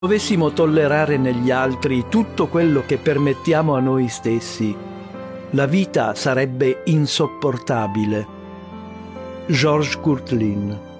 dovessimo tollerare negli altri tutto quello che permettiamo a noi stessi, la vita sarebbe insopportabile. Georges Courteline.